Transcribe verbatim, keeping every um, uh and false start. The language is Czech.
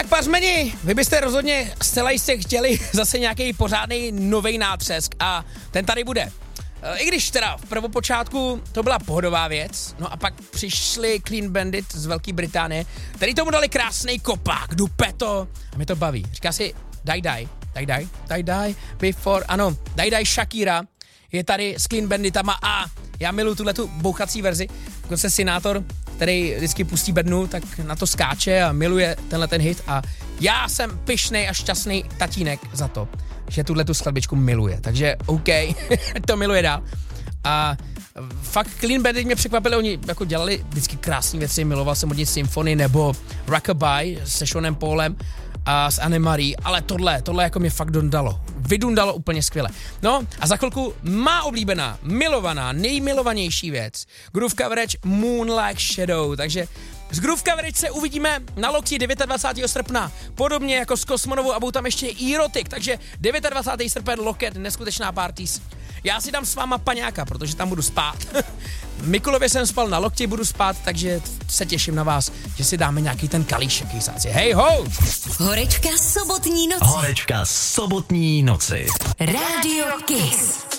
Tak pařmeni, vy byste rozhodně zcela jistě chtěli zase nějaký pořádný novej nátřesk a ten tady bude. I když teda v prvopočátku to byla pohodová věc, no a pak přišli Clean Bandit z Velké Británie, který tomu dali krásný kopák, dupe to a mě to baví. Říká si daj daj, daj daj, daj daj, before, ano, daj daj Shakira je tady s Clean Banditama a já miluji tuhletu bouchací verzi, dokonce Senátor, který vždycky pustí bednu, tak na to skáče a miluje tenhle ten hit a já jsem pyšnej a šťastný tatínek za to, že tuhletu skladbičku miluje, takže OK, to miluje dál. A fakt Clean Bandit mě překvapili, oni jako dělali vždycky krásné věci, miloval jsem od nich Symphony nebo Rockabye se Seanem Paulem a s Anne-Marie, ale tohle, tohle jako mě fakt dondalo. Vydundalo úplně skvěle. No a za chvilku má oblíbená, milovaná, nejmilovanější věc. Groove Coverage Moon Like Shadow, takže z Groove Coverage se uvidíme na Lokti dvacátého devátého srpna. Podobně jako s Kosmonovou a budou tam ještě Erotic, takže dvacátého devátého srpen Loket, neskutečná parties. Já si dám s váma paňáka, protože tam budu spát. V Mikulově jsem spal na Lokti, budu spát, takže se těším na vás, že si dáme nějaký ten kalíšek kysáci. Hej ho! Horečka sobotní noci. Horečka sobotní noci. Radio Kiss.